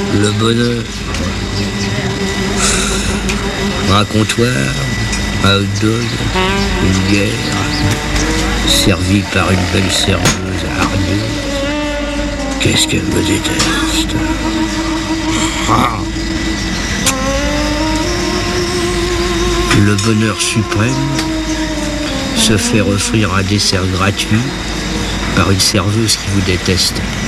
Le bonheur. Un comptoir, un hot dog, une bière, servie par une belle serveuse hargneuse. Qu'est-ce qu'elle me déteste. Ah. Le bonheur suprême, se faire offrir un dessert gratuit par une serveuse qui vous déteste.